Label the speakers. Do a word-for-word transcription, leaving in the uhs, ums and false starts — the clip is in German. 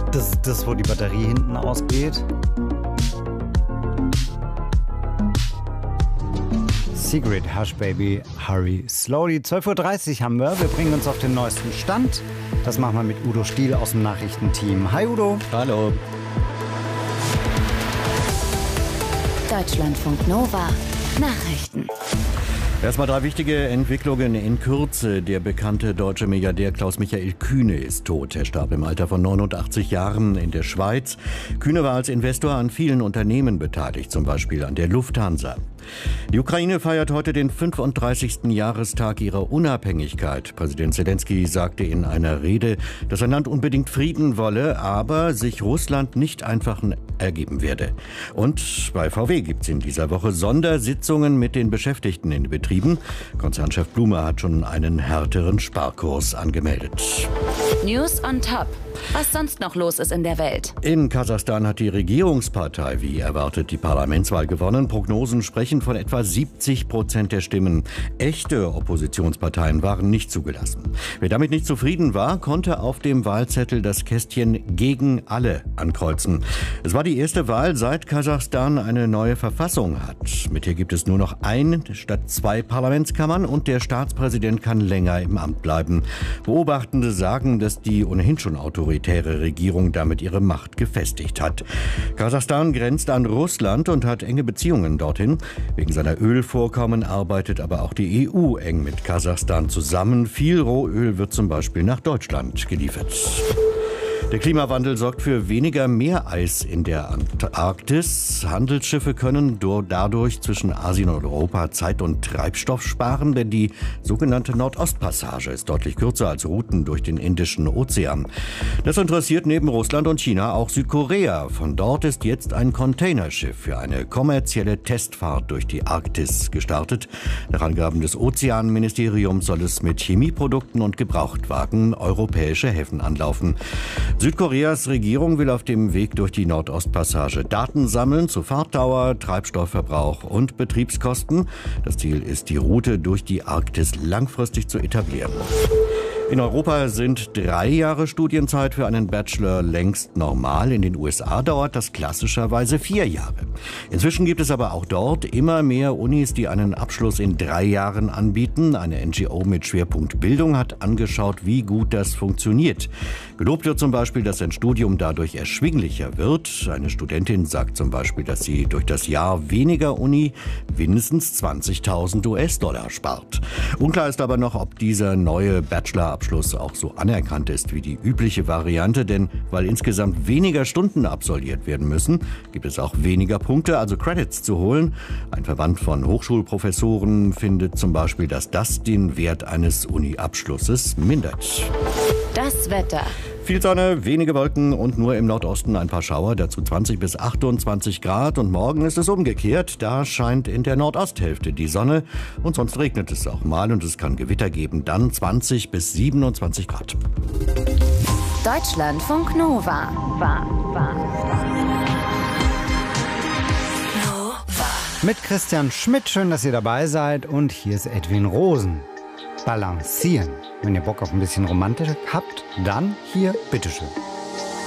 Speaker 1: Das ist das, wo die Batterie hinten ausgeht. Secret, Hush Baby, Hurry Slowly. zwölf Uhr dreißig haben wir. Wir bringen uns auf den neuesten Stand. Das machen wir mit Udo Stiel aus dem Nachrichtenteam. Hi Udo.
Speaker 2: Hallo.
Speaker 3: Deutschlandfunk Nova. Nachrichten.
Speaker 2: Erstmal drei wichtige Entwicklungen in Kürze. Der bekannte deutsche Milliardär Klaus-Michael Kühne ist tot. Er starb im Alter von neunundachtzig Jahren in der Schweiz. Kühne war als Investor an vielen Unternehmen beteiligt, zum Beispiel an der Lufthansa. Die Ukraine feiert heute den fünfunddreißigsten Jahrestag ihrer Unabhängigkeit. Präsident Zelensky sagte in einer Rede, dass sein Land unbedingt Frieden wolle, aber sich Russland nicht einfach ergeben werde. Und bei V W gibt es in dieser Woche Sondersitzungen mit den Beschäftigten in den Betrieben. Konzernchef Blume hat schon einen härteren Sparkurs angemeldet.
Speaker 3: News on top. Was sonst noch los ist in der Welt.
Speaker 2: In Kasachstan hat die Regierungspartei wie erwartet die Parlamentswahl gewonnen. Prognosen sprechen von etwa siebzig Prozent der Stimmen. Echte Oppositionsparteien waren nicht zugelassen. Wer damit nicht zufrieden war, konnte auf dem Wahlzettel das Kästchen gegen alle ankreuzen. Es war die erste Wahl, seit Kasachstan eine neue Verfassung hat. Mit ihr gibt es nur noch ein statt zwei Parlamentskammern und der Staatspräsident kann länger im Amt bleiben. Beobachtende sagen, dass die ohnehin schon autoritäre Regierung damit ihre Macht gefestigt hat. Kasachstan grenzt an Russland und hat enge Beziehungen dorthin. Wegen seiner Ölvorkommen arbeitet aber auch die E U eng mit Kasachstan zusammen. Viel Rohöl wird zum Beispiel nach Deutschland geliefert. Der Klimawandel sorgt für weniger Meereis in der Antarktis. Handelsschiffe können dadurch zwischen Asien und Europa Zeit und Treibstoff sparen, denn die sogenannte Nordostpassage ist deutlich kürzer als Routen durch den Indischen Ozean. Das interessiert neben Russland und China auch Südkorea. Von dort ist jetzt ein Containerschiff für eine kommerzielle Testfahrt durch die Arktis gestartet. Nach Angaben des Ozeanministeriums soll es mit Chemieprodukten und Gebrauchtwagen europäische Häfen anlaufen. Südkoreas Regierung will auf dem Weg durch die Nordostpassage Daten sammeln zu Fahrtdauer, Treibstoffverbrauch und Betriebskosten. Das Ziel ist, die Route durch die Arktis langfristig zu etablieren. In Europa sind drei Jahre Studienzeit für einen Bachelor längst normal. In den U S A dauert das klassischerweise vier Jahre. Inzwischen gibt es aber auch dort immer mehr Unis, die einen Abschluss in drei Jahren anbieten. Eine N G O mit Schwerpunkt Bildung hat angeschaut, wie gut das funktioniert. Gelobt wird zum Beispiel, dass ein Studium dadurch erschwinglicher wird. Eine Studentin sagt zum Beispiel, dass sie durch das Jahr weniger Uni mindestens zwanzigtausend U S-Dollar spart. Unklar ist aber noch, ob dieser neue Bachelor Abschluss auch so anerkannt ist wie die übliche Variante, denn weil insgesamt weniger Stunden absolviert werden müssen, gibt es auch weniger Punkte, also Credits zu holen. Ein Verband von Hochschulprofessoren findet zum Beispiel, dass das den Wert eines Uni-Abschlusses mindert.
Speaker 3: Das Wetter.
Speaker 2: Viel Sonne, wenige Wolken und nur im Nordosten ein paar Schauer, dazu zwanzig bis achtundzwanzig Grad. Und morgen ist es umgekehrt, da scheint in der Nordosthälfte die Sonne und sonst regnet es auch mal und es kann Gewitter geben, dann zwanzig bis siebenundzwanzig Grad.
Speaker 3: Deutschlandfunk Nova. War, war,
Speaker 1: Nova. Mit Christian Schmidt, schön, dass ihr dabei seid und hier ist Edwin Rosen. Balancieren. Wenn ihr Bock auf ein bisschen Romantik habt, dann hier, bitteschön.